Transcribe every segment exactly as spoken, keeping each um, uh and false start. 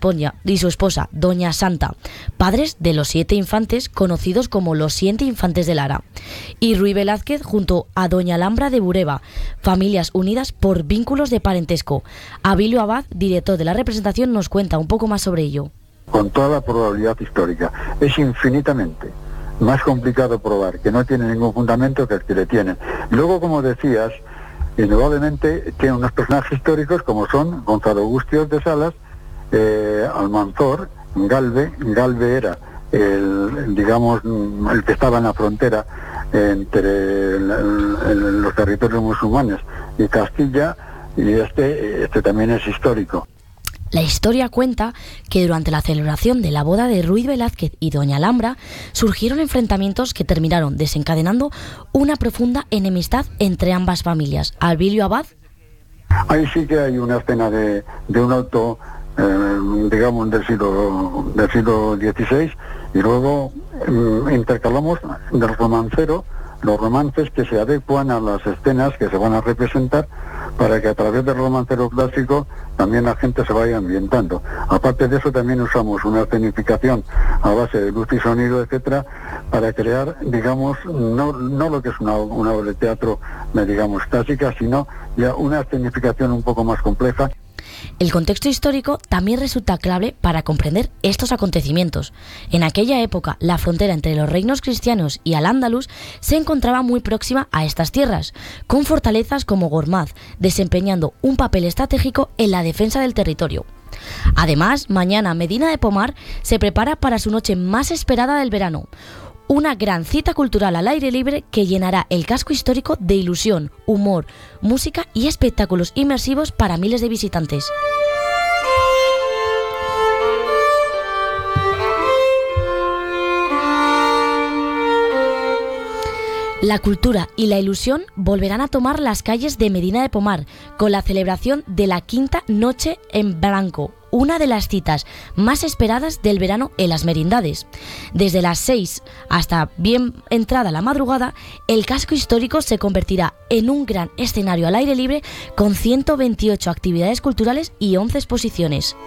esposa, y su esposa, Doña Santa, padres de los siete infantes conocidos como los siete infantes de Lara, y Ruy Velázquez junto a Doña Alhambra de Bureba, familias unidas por vínculos de parentesco. Abilio Abad, director de la representación, nos cuenta un poco más sobre ello. Con toda la probabilidad histórica, es infinitamente más complicado probar que no tiene ningún fundamento que el que le tiene. Luego, como decías, indudablemente tiene unos personajes históricos como son Gonzalo Augustios de Salas, eh, Almanzor, Galve. Galve era el, digamos, el que estaba en la frontera entre el, el, el, los territorios musulmanes y Castilla, y este, este también es histórico. La historia cuenta que durante la celebración de la boda de Ruy Velázquez y Doña Alhambra surgieron enfrentamientos que terminaron desencadenando una profunda enemistad entre ambas familias. Abilio Abad. Ahí sí que hay una escena de, de un auto, eh, digamos, del siglo, del siglo dieciséis, y luego eh, intercalamos del romancero, los romances que se adecuan a las escenas que se van a representar, para que a través del romancero clásico también la gente se vaya ambientando. Aparte de eso, también usamos una escenificación a base de luz y sonido, etcétera, para crear, digamos, no, no lo que es una, una obra de teatro, digamos, clásica, sino ya una escenificación un poco más compleja. El contexto histórico también resulta clave para comprender estos acontecimientos. En aquella época, la frontera entre los reinos cristianos y Al-Ándalus se encontraba muy próxima a estas tierras, con fortalezas como Gormaz, desempeñando un papel estratégico en la defensa del territorio. Además, mañana Medina de Pomar se prepara para su noche más esperada del verano, una gran cita cultural al aire libre que llenará el casco histórico de ilusión, humor, música y espectáculos inmersivos para miles de visitantes. La cultura y la ilusión volverán a tomar las calles de Medina de Pomar con la celebración de la Quinta Noche en Blanco, una de las citas más esperadas del verano en las merindades. Desde las seis hasta bien entrada la madrugada, el casco histórico se convertirá en un gran escenario al aire libre con ciento veintiocho actividades culturales y once exposiciones.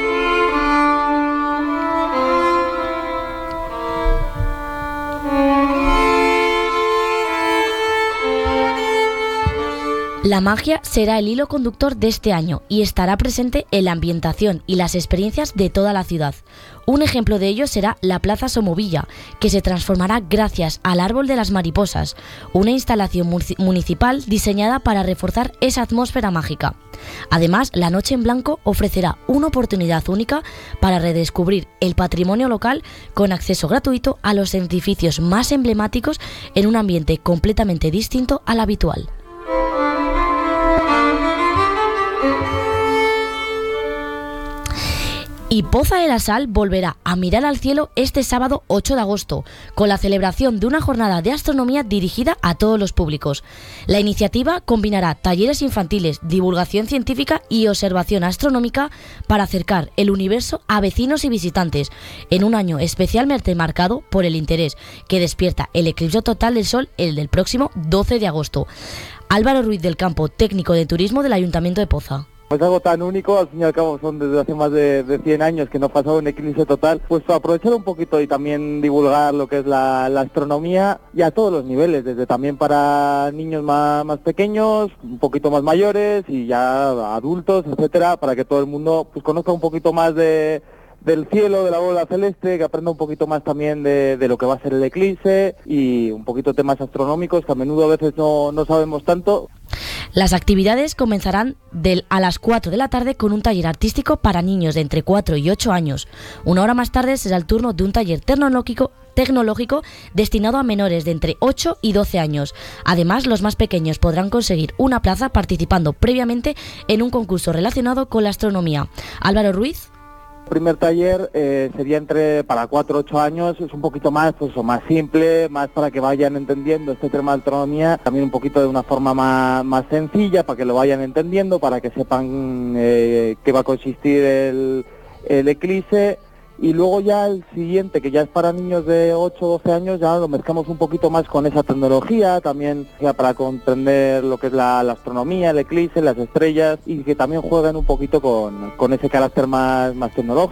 La magia será el hilo conductor de este año y estará presente en la ambientación y las experiencias de toda la ciudad. Un ejemplo de ello será la Plaza Somovilla, que se transformará gracias al Árbol de las Mariposas, una instalación municipal diseñada para reforzar esa atmósfera mágica. Además, la Noche en Blanco ofrecerá una oportunidad única para redescubrir el patrimonio local con acceso gratuito a los edificios más emblemáticos en un ambiente completamente distinto al habitual. Y Poza de la Sal volverá a mirar al cielo este sábado ocho de agosto, con la celebración de una jornada de astronomía dirigida a todos los públicos. La iniciativa combinará talleres infantiles, divulgación científica y observación astronómica para acercar el universo a vecinos y visitantes, en un año especialmente marcado por el interés que despierta el eclipse total del Sol, el del próximo doce de agosto. Álvaro Ruiz del Campo, técnico de turismo del Ayuntamiento de Poza. Es algo tan único, al fin y al cabo son desde hace más de, de cien años que no ha pasado un eclipse total, pues aprovechar un poquito y también divulgar lo que es la, la astronomía y a todos los niveles, desde también para niños más, más pequeños, un poquito más mayores y ya adultos, etcétera, para que todo el mundo pues conozca un poquito más de del cielo, de la bola celeste, que aprenda un poquito más también de, de lo que va a ser el eclipse y un poquito de temas astronómicos que a menudo a veces no, no sabemos tanto. Las actividades comenzarán del, a las cuatro de la tarde con un taller artístico para niños de entre cuatro y ocho años. Una hora más tarde será el turno de un taller tecnológico tecnológico destinado a menores de entre ocho y doce años. Además, los más pequeños podrán conseguir una plaza participando previamente en un concurso relacionado con la astronomía. Álvaro Ruiz. El primer taller eh, sería entre para cuatro o ocho años, es un poquito más pues, o más simple, más para que vayan entendiendo este tema de astronomía, también un poquito de una forma más, más sencilla, para que lo vayan entendiendo, para que sepan eh, qué va a consistir el, el eclipse. Y luego ya el siguiente, que ya es para niños de ocho o doce años, ya lo mezclamos un poquito más con esa tecnología, también ya para comprender lo que es la, la astronomía, el eclipse, las estrellas, y que también jueguen un poquito con, con ese carácter más, más tecnológico.